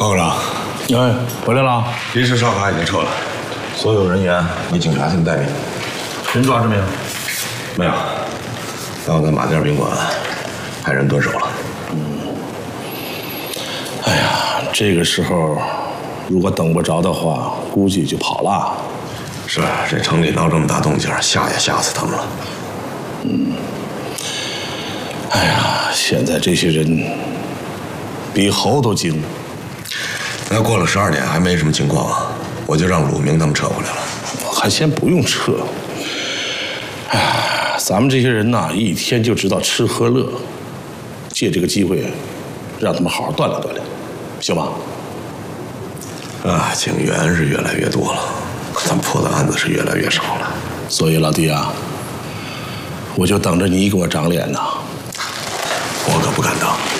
高科长， 哎，回来了。 临时哨卡已经撤了，所有人员以警察性待命。 人抓着没有？ 没有，但我在马甸宾馆派人蹲守了。 哎呀，这个时候如果等不着的话，估计就跑了。 是，这城里闹这么大动静，吓也吓死他们了。 哎呀，现在这些人比猴都精。 那过了12点还没什么情况，我就让鲁明他们撤回来了。 还先不用撤。哎，咱们这些人呐，一天就知道吃喝乐，借这个机会，让他们好好锻炼锻炼，行吗？ 警员是越来越多了，咱破的案子是越来越少了。 所以老弟啊，我就等着你给我长脸呢。 我可不敢当。